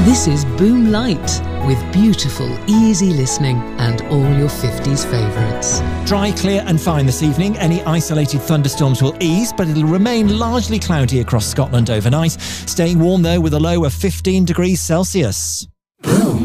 This is Boom Light, with beautiful, easy listening and all your 50s favourites. Dry, clear and fine this evening. Any isolated thunderstorms will ease, but it'll remain largely cloudy across Scotland overnight. Staying warm though, with a low of 15 degrees Celsius.